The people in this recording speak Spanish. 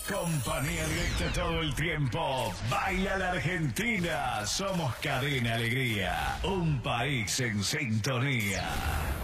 Compañía directa todo el tiempo. Baila la Argentina. Somos Cadena Alegría. Un país en sintonía.